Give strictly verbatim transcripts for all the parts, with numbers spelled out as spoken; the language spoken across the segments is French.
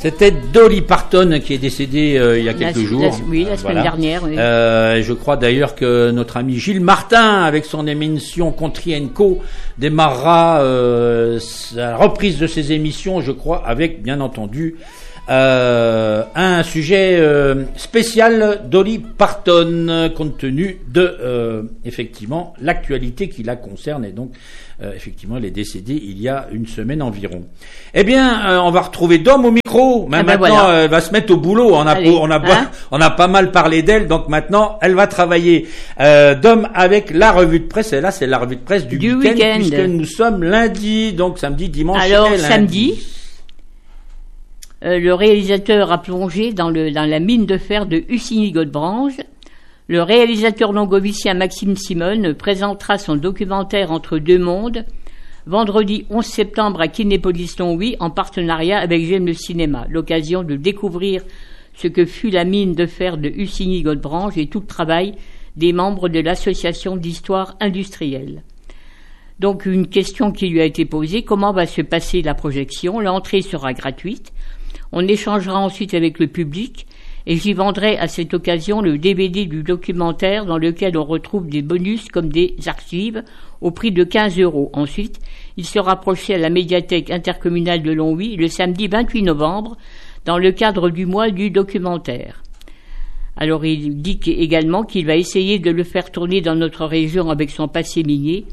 C'était Dolly Parton qui est décédée euh, il y a quelques la, jours. La, oui, la semaine voilà. dernière. Oui. Euh, je crois d'ailleurs que notre ami Gilles Martin, avec son émission Country and Co, démarrera euh, la reprise de ses émissions, je crois, avec bien entendu euh, un sujet euh, spécial Dolly Parton, compte tenu de euh, effectivement l'actualité qui la concerne, et donc euh, effectivement elle est décédée il y a une semaine environ. Eh bien, euh, on va retrouver Dom au micro. Mais ah ben maintenant, voilà. Elle va se mettre au boulot. On a, Allez, on a, hein on a pas mal parlé d'elle, donc maintenant, elle va travailler. Euh, Dom avec la revue de presse. Et là, c'est la revue de presse du, du week-end, week-end, puisque nous sommes lundi, donc samedi, dimanche. Alors et samedi, euh, le réalisateur a plongé dans le dans la mine de fer de Hussigny-Godebranche. Le réalisateur longovicien Maxime Simone présentera son documentaire Entre deux mondes vendredi onze septembre à Kinépolis-Longwy en partenariat avec J'aime le cinéma. L'occasion de découvrir ce que fut la mine de fer de Hussigny-Godebranche et tout le travail des membres de l'association d'histoire industrielle. Donc une question qui lui a été posée, comment va se passer la projection? L'entrée sera gratuite. On échangera ensuite avec le public et j'y vendrai à cette occasion le D V D du documentaire dans lequel on retrouve des bonus comme des archives au prix de quinze euros. Ensuite, il sera projeté à la médiathèque intercommunale de Longwy le samedi vingt-huit novembre dans le cadre du mois du documentaire. Alors il dit également qu'il va essayer de le faire tourner dans notre région avec son passé minier.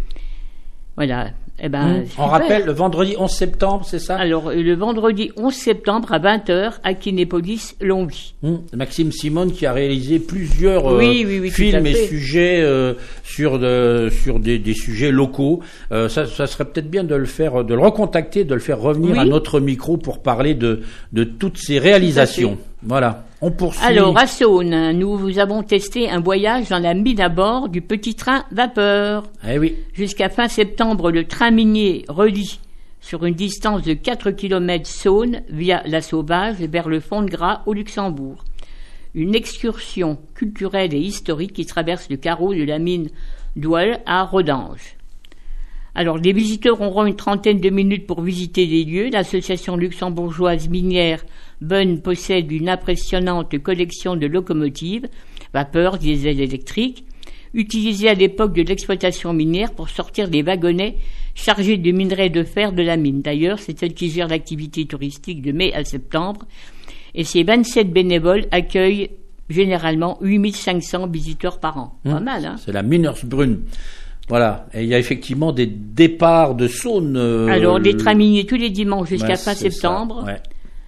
Voilà. Eh ben, mmh. On rappelle le vendredi onze septembre, c'est ça? Alors, le vendredi onze septembre à vingt heures à Kinépolis-Longwy. Mmh. Maxime Simone qui a réalisé plusieurs euh, oui, oui, oui, films et sujets euh, sur, de, sur des, des sujets locaux. Euh, ça, ça serait peut-être bien de le faire, de le recontacter, de le faire revenir oui. à notre micro pour parler de, de toutes ces réalisations. Voilà. On poursuit. Alors, à Saône, nous vous avons testé un voyage dans la mine à bord du petit train vapeur. Eh oui. Jusqu'à fin septembre, le train minier relie sur une distance de quatre kilomètres Saône via la Sauvage vers le Fond de Gras au Luxembourg. Une excursion culturelle et historique qui traverse le carreau de la mine d'Ouel à Rodange. Alors, les visiteurs auront une trentaine de minutes pour visiter les lieux. L'association luxembourgeoise minière Bonne possède une impressionnante collection de locomotives, vapeur, diesel électrique, utilisées à l'époque de l'exploitation minière pour sortir des wagonnets chargés de minerais de fer de la mine. D'ailleurs, c'est elle qui gère l'activité touristique de mai à septembre, et ses vingt-sept bénévoles accueillent généralement huit mille cinq cents visiteurs par an. Mmh. Pas mal, hein? C'est la Minersbrunn. Voilà, et il y a effectivement des départs de Saône. Euh, Alors, des trains miniers tous les dimanches jusqu'à ouais, fin septembre. Ça, ouais.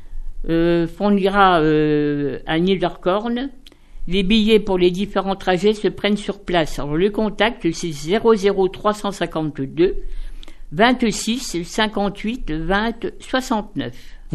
Euh, Fond de Gras euh, à Niederkorn. Les billets pour les différents trajets se prennent sur place. Alors, le contact, c'est zéro zéro trois cent cinquante-deux vingt-six cinquante-huit vingt soixante-neuf. Mmh.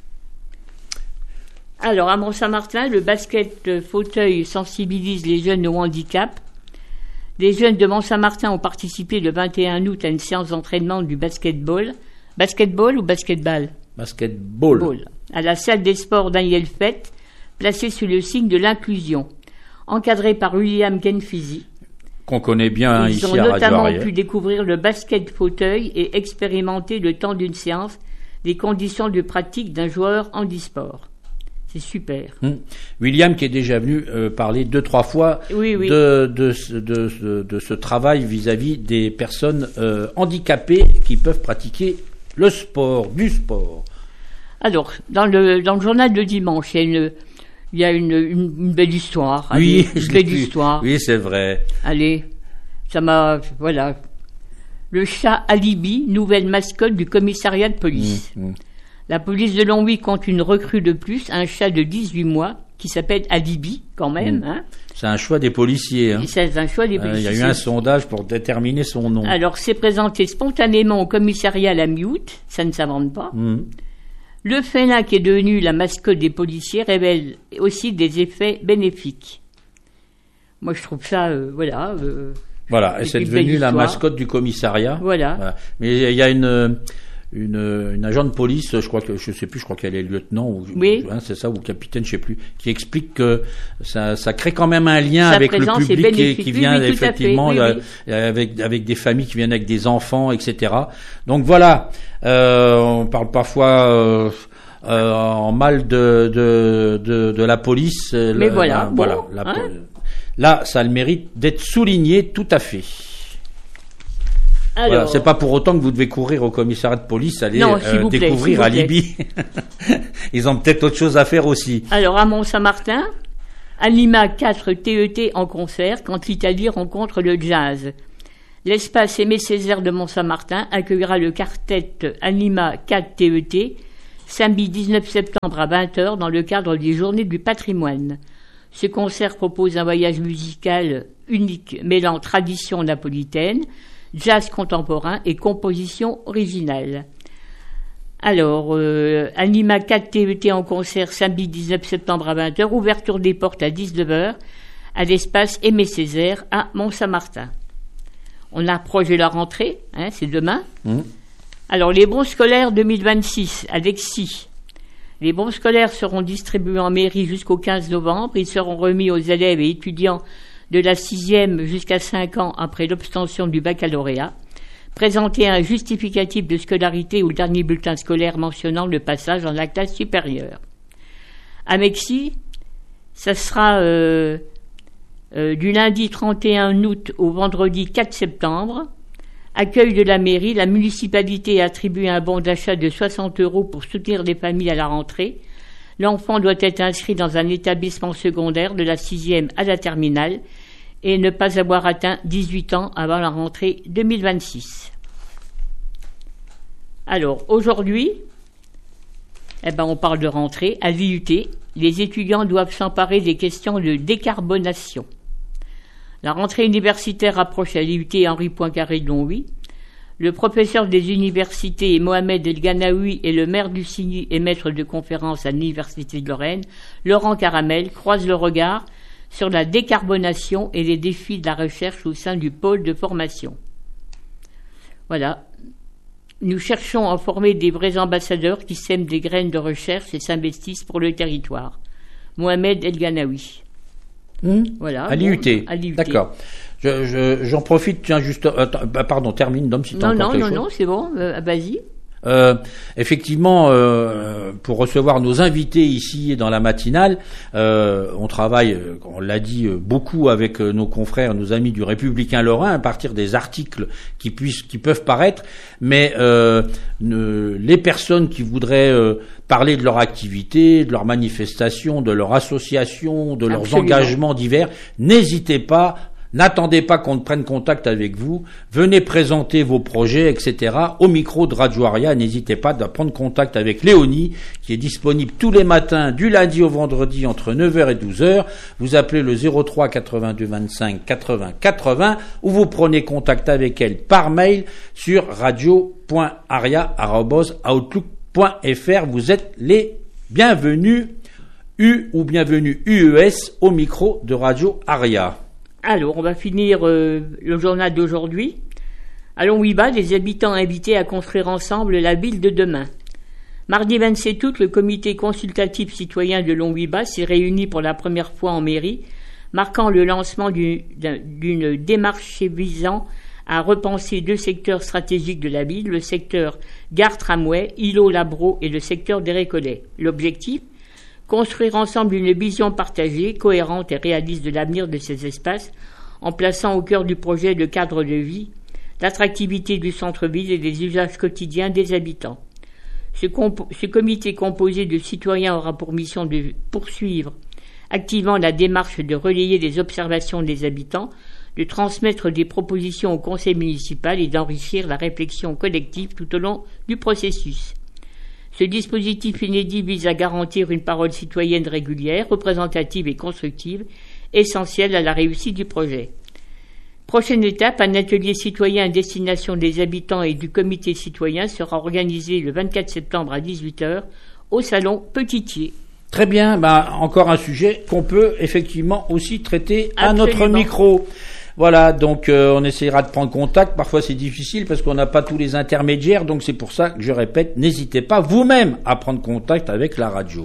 Alors, à Mont-Saint-Martin, le basket fauteuil sensibilise les jeunes au handicap. Les jeunes de Mont-Saint-Martin ont participé le vingt et un août à une séance d'entraînement du basketball. Basketball ou basketball? Basketball. Ball. À la salle des sports Daniel Fett, placée sous le signe de l'inclusion. Encadré par William Genfisi. Qu'on connaît bien Ils ici à Radio Ils ont notamment Arrière. pu découvrir le basket fauteuil et expérimenter le temps d'une séance les conditions de pratique d'un joueur handisport. C'est super. Hum. William qui est déjà venu euh, parler deux, trois fois oui, oui. De, de, de, de, de ce travail vis-à-vis des personnes euh, handicapées qui peuvent pratiquer le sport, du sport. Alors, dans le, dans le journal de dimanche, il y a une, il y a une, une, une belle histoire. Oui, Allez, une belle histoire. Oui, c'est vrai. Allez, ça m'a, voilà. Le chat Alibi, nouvelle mascotte du commissariat de police. Mmh, mmh. La police de Longwy compte une recrue de plus, un chat de dix-huit mois, qui s'appelle Alibi, quand même. Mmh. Hein. C'est un choix des policiers. Hein. C'est un choix des euh, policiers. Il y a eu un sondage pour déterminer son nom. Alors, c'est présenté spontanément au commissariat la mi-août, ça ne s'invente pas. Mmh. Le félin, qui est devenu la mascotte des policiers, révèle aussi des effets bénéfiques. Moi, je trouve ça, euh, voilà... Euh, voilà, et c'est devenu la mascotte du commissariat. Voilà. voilà. Mais il y a une... Une, une agent de police, je crois que je sais plus, je crois qu'elle est lieutenant ou oui. hein, c'est ça ou capitaine, je sais plus, qui explique que ça, ça crée quand même un lien Sa avec le public qui, qui vient oui, oui, effectivement oui, oui. Oui. avec avec des familles qui viennent avec des enfants, et cetera. Donc voilà, euh, on parle parfois. Euh, euh, en mal de de de, de la police. Mais la, voilà, la, bon, voilà. La, hein là, ça a le mérite d'être souligné, tout à fait. Alors, voilà, c'est pas pour autant que vous devez courir au commissariat de police, aller non, euh, plaît, découvrir à Libye. Ils ont peut-être autre chose à faire aussi. Alors, à Mont-Saint-Martin, Anima quatre T E T en concert quand l'Italie rencontre le jazz. L'espace Aimé Césaire de Mont-Saint-Martin accueillera le quartet Anima quatre T E T samedi dix-neuf septembre à vingt heures dans le cadre des Journées du patrimoine. Ce concert propose un voyage musical unique mêlant tradition napolitaine, jazz contemporain et composition originale. Alors, euh, Anima quatre T E T en concert samedi dix-neuf septembre à vingt heures, ouverture des portes à dix-neuf heures à l'espace Aimé Césaire à Mont-Saint-Martin. On approche de la rentrée, hein, c'est demain. Mmh. Alors, les bons scolaires deux mille vingt-six, Alexis. Les bons scolaires seront distribués en mairie jusqu'au quinze novembre. Ils seront remis aux élèves et étudiants de la sixième jusqu'à cinq ans après l'obtention du baccalauréat. Présenter un justificatif de scolarité ou dernier bulletin scolaire mentionnant le passage en la classe supérieure. À Mexi, ça sera euh, euh, du lundi trente et un août au vendredi quatre septembre. Accueil de la mairie, la municipalité a attribué un bon d'achat de soixante euros pour soutenir les familles à la rentrée. L'enfant doit être inscrit dans un établissement secondaire de la sixième à la terminale et ne pas avoir atteint dix-huit ans avant la rentrée deux mille vingt-six. Alors, aujourd'hui, eh ben, on parle de rentrée. À l'I U T, les étudiants doivent s'emparer des questions de décarbonation. La rentrée universitaire approche à l'I U T Henri Poincaré de Longwy. Le professeur des universités Mohamed El Ganaoui et le maire du Signy et maître de conférence à l'Université de Lorraine, Laurent Caramel, croisent le regard sur la décarbonation et les défis de la recherche au sein du pôle de formation. Voilà. Nous cherchons à former des vrais ambassadeurs qui sèment des graines de recherche et s'investissent pour le territoire. Mohamed El Ganaoui. Mmh. Voilà. À l'I U T. Bon, à l'I U T. D'accord. Je, je, j'en profite, tiens, juste, euh, pardon, termine, Dom, si tu as Non, encore non, quelque non, chose. non, c'est bon, euh, vas-y. Euh, effectivement, euh, pour recevoir nos invités ici dans la matinale, euh, on travaille, on l'a dit, beaucoup avec nos confrères, nos amis du Républicain Lorrain, à partir des articles qui puissent, qui peuvent paraître, mais euh, ne, les personnes qui voudraient euh, parler de leur activité, de leur manifestation, de leur association, de leurs Absolument. engagements divers, n'hésitez pas. N'attendez pas qu'on prenne contact avec vous. Venez présenter vos projets, et cetera. Au micro de Radio Aria, n'hésitez pas à prendre contact avec Léonie, qui est disponible tous les matins, du lundi au vendredi, entre neuf heures et douze heures. Vous appelez le zéro trois quatre-vingt-deux vingt-cinq quatre-vingts quatre-vingts ou vous prenez contact avec elle par mail sur radio point aria arobase outlook point f r. Vous êtes les bienvenus, U ou bienvenus U E S, au micro de Radio Aria. Alors, on va finir euh, le journal d'aujourd'hui. À Longwy-Bas, les habitants invités à construire ensemble la ville de demain. Mardi vingt-sept août, le comité consultatif citoyen de Longwy-Bas s'est réuni pour la première fois en mairie, marquant le lancement d'une, d'une démarche visant à repenser deux secteurs stratégiques de la ville, le secteur Gare-Tramway, Îlot-Labro et le secteur des Récollets. L'objectif ? Construire ensemble une vision partagée, cohérente et réaliste de l'avenir de ces espaces, en plaçant au cœur du projet le cadre de vie, l'attractivité du centre-ville et les usages quotidiens des habitants. Ce, comp- ce comité composé de citoyens aura pour mission de poursuivre activement la démarche de relayer les observations des habitants, de transmettre des propositions au conseil municipal et d'enrichir la réflexion collective tout au long du processus. Ce dispositif inédit vise à garantir une parole citoyenne régulière, représentative et constructive, essentielle à la réussite du projet. Prochaine étape, un atelier citoyen à destination des habitants et du comité citoyen sera organisé le vingt-quatre septembre à dix-huit heures au salon Petitier. Très bien, bah, encore un sujet qu'on peut effectivement aussi traiter à Absolument. notre micro. Voilà, donc euh, on essaiera de prendre contact. Parfois c'est difficile parce qu'on n'a pas tous les intermédiaires, donc c'est pour ça que je répète, n'hésitez pas vous-même à prendre contact avec la radio.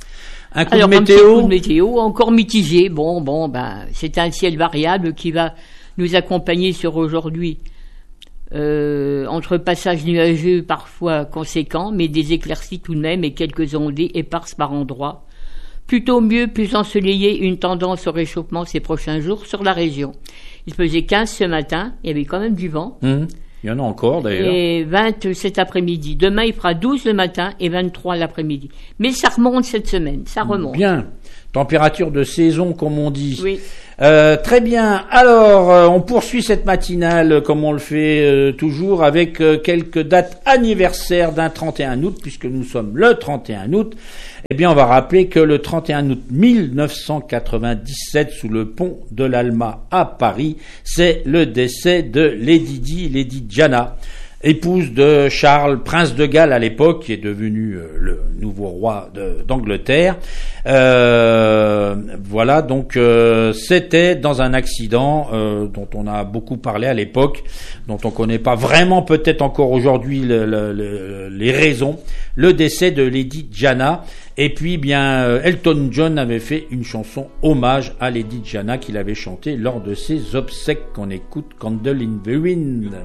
Un coup Alors, de météo. Un coup de météo, encore mitigé. Bon, bon, ben, c'est un ciel variable qui va nous accompagner sur aujourd'hui euh, entre passages nuageux parfois conséquents, mais des éclaircies tout de même et quelques ondées éparses par endroits. Plutôt mieux, plus ensoleillé, une tendance au réchauffement ces prochains jours sur la région. Il faisait quinze ce matin, il y avait quand même du vent. Mmh. Il y en a encore d'ailleurs. Et vingt cet après-midi. Demain, il fera douze le matin et vingt-trois l'après-midi. Mais ça remonte cette semaine, ça remonte. Bien. Température de saison, comme on dit. Oui. Euh, très bien. Alors, euh, on poursuit cette matinale, comme on le fait euh, toujours, avec euh, quelques dates anniversaires d'un trente et un août, puisque nous sommes le trente et un août. Eh bien, on va rappeler que le trente et un août mille neuf cent quatre-vingt-dix-sept, sous le pont de l'Alma à Paris, c'est le décès de Lady Di, Lady Diana, épouse de Charles, prince de Galles à l'époque, qui est devenu euh, le nouveau roi de, d'Angleterre. Euh, voilà, donc euh, c'était dans un accident euh, dont on a beaucoup parlé à l'époque, dont on connaît pas vraiment peut-être encore aujourd'hui le, le, le, les raisons. Le décès de Lady Diana. Et puis, bien, euh, Elton John avait fait une chanson hommage à Lady Diana qu'il avait chantée lors de ses obsèques qu'on écoute, Candle in the Wind.